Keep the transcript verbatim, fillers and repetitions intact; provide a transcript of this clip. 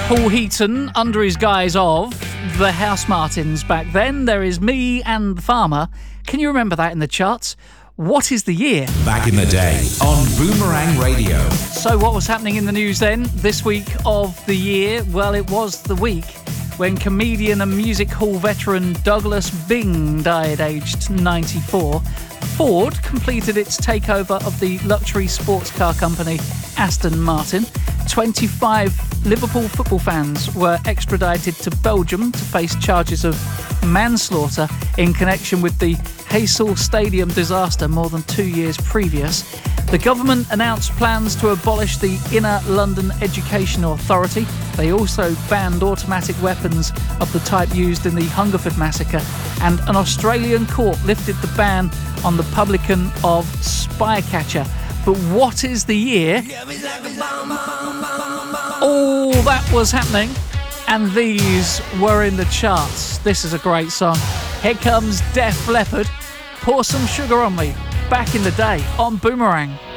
Paul Heaton under his guise of the Housemartins back then. There is Me and the Farmer. Can you remember that in the charts? What is the year? Back in the day on Boomerang Radio. So what was happening in the news then this week of the year? Well, it was the week when comedian and music hall veteran Douglas Bing died aged ninety-four. Ford completed its takeover of the luxury sports car company Aston Martin. twenty-five Liverpool football fans were extradited to Belgium to face charges of manslaughter in connection with the Heysel Stadium disaster more than two years previous. The government announced plans to abolish the Inner London Education Authority. They also banned automatic weapons of the type used in the Hungerford massacre, and an Australian court lifted the ban on the publican of Spycatcher. But what is the year? All that was happening, and these were in the charts. This is a great song. Here comes Def Leppard. Pour Some Sugar on Me. Back in the day on Boomerang.